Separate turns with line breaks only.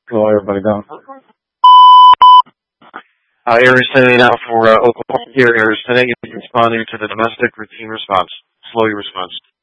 Hello, everybody down.
Air is sending out for Oklahoma. Here, Air is sending responding to the domestic routine response. Slow your response.